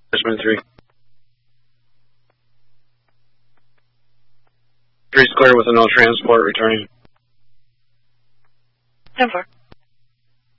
Management 3. 3's clear with a no transport returning. 10-4.